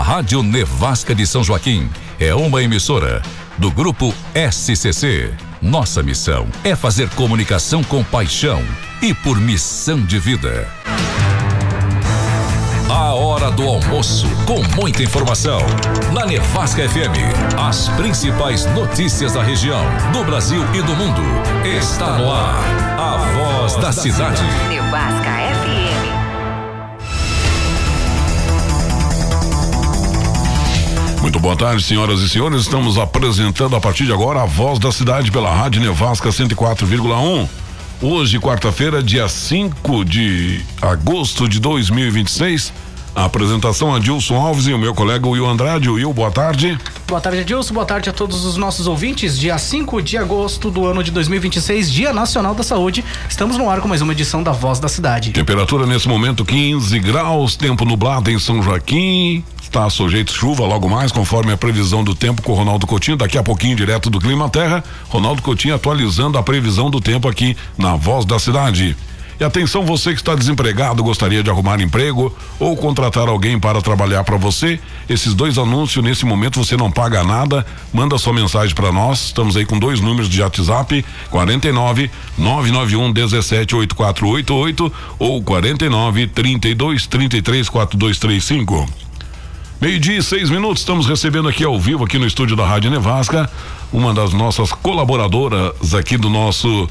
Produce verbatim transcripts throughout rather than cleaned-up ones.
Rádio Nevasca de São Joaquim é uma emissora do Grupo S C C. Nossa missão é fazer comunicação com paixão e por missão de vida. A hora do almoço, com muita informação. Na Nevasca F M, as principais notícias da região, do Brasil e do mundo. Está no ar, a voz da cidade. Nevasca F M. Muito boa tarde, senhoras e senhores. Estamos apresentando a partir de agora a voz da cidade pela Rádio Nevasca cento e quatro vírgula um. Hoje, quarta-feira, dia cinco de agosto de dois mil e vinte e seis. A apresentação Adilson Alves e o meu colega Will Andrade. Will, boa tarde. Boa tarde, Adilson. Boa tarde a todos os nossos ouvintes. Dia cinco de agosto do ano de dois mil e vinte e seis, Dia Nacional da Saúde. Estamos no ar com mais uma edição da Voz da Cidade. Temperatura nesse momento quinze graus, tempo nublado em São Joaquim. Está sujeito a chuva logo mais, conforme a previsão do tempo com o Ronaldo Coutinho. Daqui a pouquinho, direto do Clima Terra, Ronaldo Coutinho atualizando a previsão do tempo aqui na Voz da Cidade. E atenção, você que está desempregado, gostaria de arrumar emprego ou contratar alguém para trabalhar para você, esses dois anúncios, nesse momento você não paga nada, manda sua mensagem para nós. Estamos aí com dois números de WhatsApp, quarenta e nove, nove nove um, dezessete, oitenta e quatro oitenta e oito ou quarenta e nove, trinta e dois, trinta e três, quarenta e dois trinta e cinco. Meio-dia e seis minutos, estamos recebendo aqui ao vivo, aqui no estúdio da Rádio Nevasca, uma das nossas colaboradoras aqui do nosso,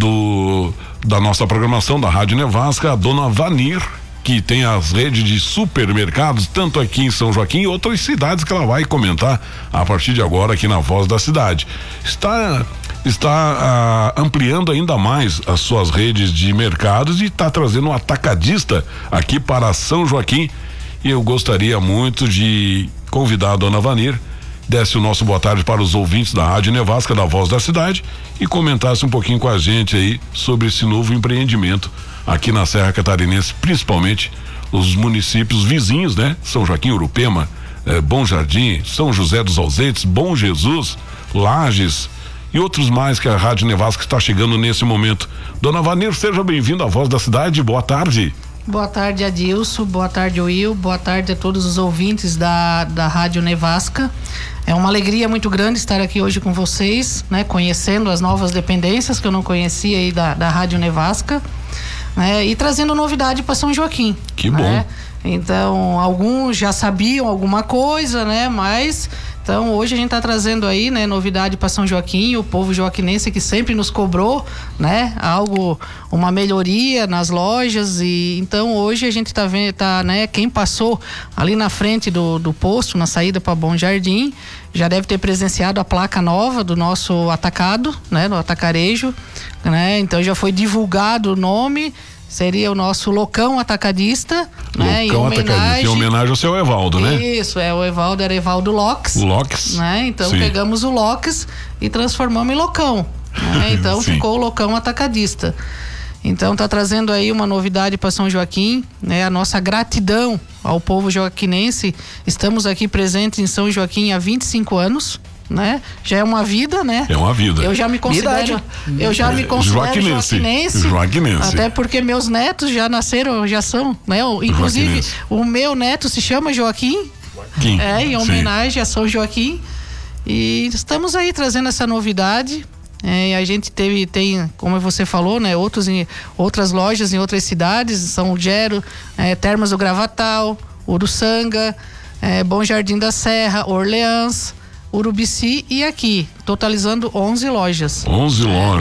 do, da nossa programação da Rádio Nevasca, a dona Vanir, que tem as redes de supermercados, tanto aqui em São Joaquim e outras cidades que ela vai comentar a partir de agora aqui na Voz da Cidade. Está, está ah, ampliando ainda mais as suas redes de mercados e está trazendo um atacadista aqui para São Joaquim. E eu gostaria muito de convidar a dona Vanir, desse o nosso boa tarde para os ouvintes da Rádio Nevasca, da Voz da Cidade, e comentasse um pouquinho com a gente aí sobre esse novo empreendimento aqui na Serra Catarinense, principalmente os municípios vizinhos, né? São Joaquim, Urupema, eh, Bom Jardim, São José dos Ausentes, Bom Jesus, Lages e outros mais que a Rádio Nevasca está chegando nesse momento. Dona Vanir, seja bem-vinda à Voz da Cidade, boa tarde. Boa tarde, Adilson, boa tarde, Will, boa tarde a todos os ouvintes da, da Rádio Nevasca. É uma alegria muito grande estar aqui hoje com vocês, né? Conhecendo as novas dependências que eu não conhecia aí da, da Rádio Nevasca, né? E trazendo novidade para São Joaquim. Que bom. Né? Então, alguns já sabiam alguma coisa, né? Mas... Então, hoje a gente está trazendo aí, né, novidade para São Joaquim, o povo joaquinense que sempre nos cobrou, né, algo, uma melhoria nas lojas. E então hoje a gente está vendo, tá, né, quem passou ali na frente do, do posto, na saída para Bom Jardim, já deve ter presenciado a placa nova do nosso atacado, né, do atacarejo, né, então já foi divulgado o nome. Seria o nosso Locão Atacadista, né? Locão em homenagem, Atacadista, em homenagem ao seu Evaldo, né? Isso, é o Evaldo, era Evaldo Locks. Locks. Né? Então Sim. Pegamos o Locks e transformamos em Locão. Né? Então ficou o Locão Atacadista. Então tá trazendo aí uma novidade para São Joaquim, né? A nossa gratidão ao povo joaquinense. Estamos aqui presentes em São Joaquim há vinte e cinco anos. Né? Já é uma vida, né? É uma vida. Eu já me considero, eu já me considero Joaquinense. joaquinense, Joaquinense. até porque meus netos já nasceram, já são, né? Inclusive Joaquinense. o meu neto se chama Joaquim, Joaquim. é em homenagem Sim. a São Joaquim. E estamos aí trazendo essa novidade. É, a gente teve, tem, como você falou, né? Outros em, outras lojas em outras cidades, São Gero, é, Termas do Gravatal, Uruçanga, é, Bom Jardim da Serra, Orleans, Urubici e aqui, totalizando onze lojas. onze lojas.